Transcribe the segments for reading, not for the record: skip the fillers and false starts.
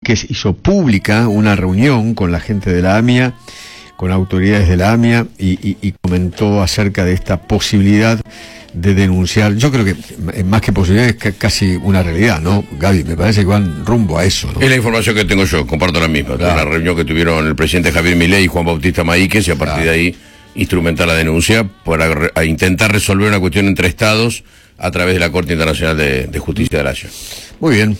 Vázquez hizo pública una reunión con la gente de la AMIA, con autoridades de la AMIA, y comentó acerca de esta posibilidad de denunciar. Yo creo que más que posibilidad es casi una realidad, ¿no, Gaby? Me parece que van rumbo a eso, ¿no? Es la información que tengo yo, comparto la misma. Claro. La reunión que tuvieron el presidente Javier Milei y Juan Bautista Maíquez, y a partir de ahí instrumentar la denuncia para intentar resolver una cuestión entre estados a través de la Corte Internacional de Justicia de la Haya. Muy bien.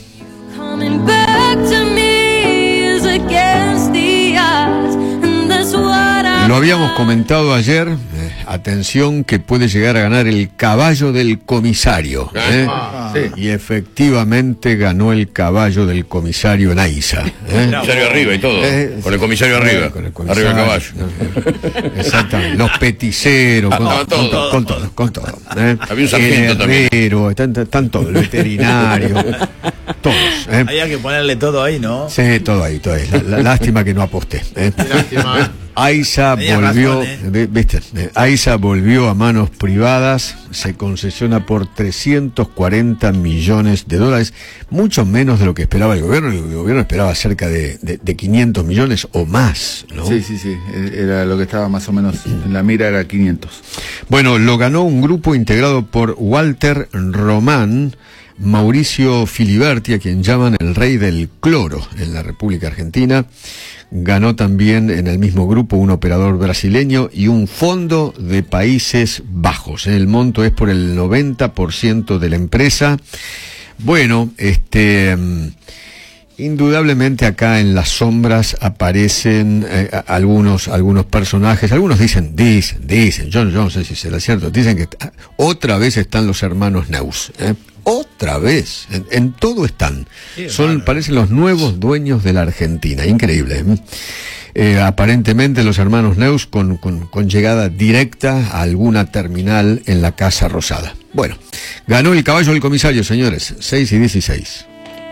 Lo habíamos comentado ayer, atención que puede llegar a ganar el caballo del comisario, Sí. Y efectivamente ganó el caballo del comisario en Aiza. El comisario arriba y todo, con el comisario arriba, con el comisario, arriba el caballo. Exactamente, los peticeros, con todo. Había un sargento el herrero, están todos, el veterinario, todos. Había que ponerle todo ahí, ¿no? Sí, todo ahí. Lástima que no aposté. Lástima, Aiza volvió, ¿viste? Aiza volvió a manos privadas, se concesiona por 340 millones de dólares, mucho menos de lo que esperaba el gobierno. El gobierno esperaba cerca de 500 millones o más, ¿no? Sí, era lo que estaba más o menos en la mira, era 500. Bueno, lo ganó un grupo integrado por Walter Román, Mauricio Filiberti, a quien llaman el rey del cloro en la República Argentina. Ganó también en el mismo grupo un operador brasileño y un fondo de Países Bajos. El monto es por el 90% de la empresa. Bueno, indudablemente acá en las sombras aparecen algunos personajes. Algunos dicen, yo no sé si será cierto, dicen que otra vez están los hermanos Neus, otra vez, en todo están. Parecen los nuevos dueños de la Argentina, increíble. Aparentemente los hermanos Neus con llegada directa a alguna terminal en la Casa Rosada. Bueno, ganó el caballo del comisario, señores, 6 y 16.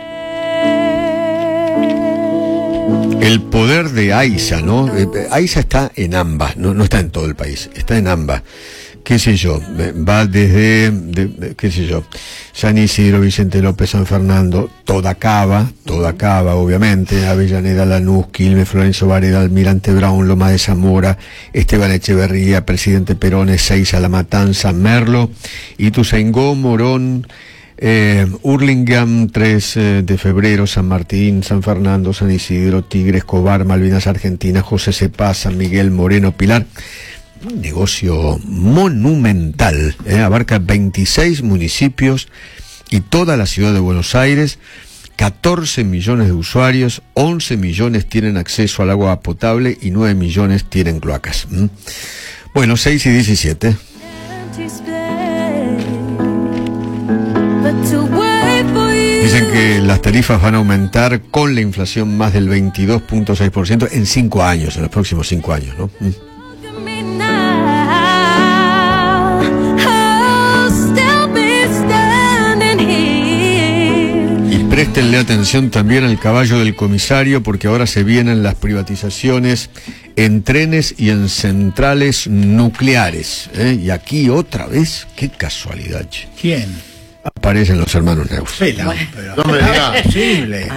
El poder de Aiza, ¿no? Aiza está en AMBA, no está en todo el país, está en AMBA. Qué sé yo, va desde, qué sé yo, San Isidro, Vicente López, San Fernando, toda Cava, obviamente, Avellaneda, Lanús, Quilmes, Florencio Varela, Almirante Brown, Loma de Zamora, Esteban Echeverría, Presidente Perón, Ezeiza, La Matanza, Merlo, Ituzaingó, Morón, Hurlingham, 3 de febrero, San Martín, San Fernando, San Isidro, Tigre, Escobar, Malvinas Argentinas, José Cepá, San Miguel, Moreno, Pilar. Un negocio monumental, abarca 26 municipios y toda la ciudad de Buenos Aires, 14 millones de usuarios, 11 millones tienen acceso al agua potable y 9 millones tienen cloacas. Bueno, 6 y 17. Dicen que las tarifas van a aumentar con la inflación más del 22.6% en 5 años, en los próximos 5 años, ¿no? Préstenle atención también al caballo del comisario, porque ahora se vienen las privatizaciones en trenes y en centrales nucleares. Y aquí otra vez, qué casualidad. ¿Quién? Aparecen los hermanos Neus. No me digas. Posible.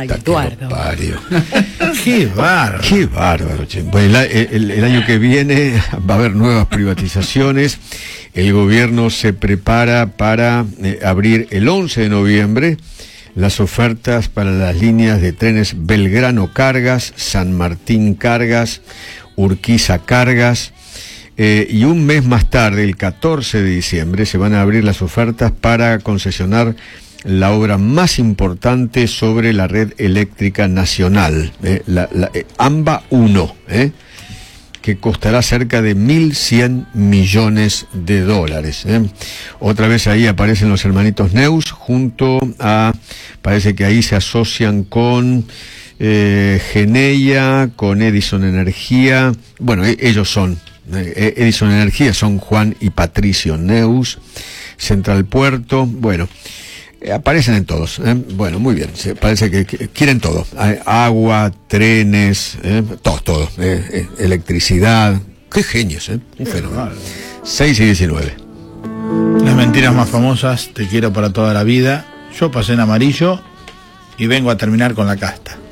Qué bárbaro. Qué bárbaro, che. Bueno, el año que viene va a haber nuevas privatizaciones. El gobierno se prepara para abrir el 11 de noviembre las ofertas para las líneas de trenes Belgrano Cargas, San Martín Cargas, Urquiza Cargas, y un mes más tarde, el 14 de diciembre, se van a abrir las ofertas para concesionar la obra más importante sobre la red eléctrica nacional, la AMBA 1, que costará cerca de 1.100 millones de dólares. Otra vez ahí aparecen los hermanitos Neus, junto a, parece que ahí se asocian con Geneia, con Edison Energía. Bueno, ellos son, Edison Energía son Juan y Patricio Neus, Central Puerto, bueno. Aparecen en todos, bueno, muy bien, parece que quieren todo, agua, trenes, todo, electricidad, qué genios, un fenómeno. 6 y 19. Las mentiras más famosas, te quiero para toda la vida, yo pasé en amarillo y vengo a terminar con la casta.